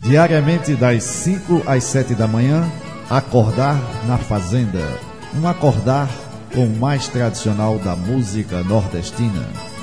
Diariamente das 5 às 7 da manhã, Acordar na Fazenda. Um acordar com o mais tradicional da música nordestina.